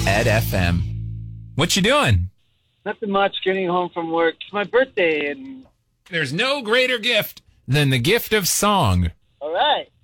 Ed FM. What you doing? Nothing much, getting home from work. It's my birthday, and... There's no greater gift than the gift of song. All right.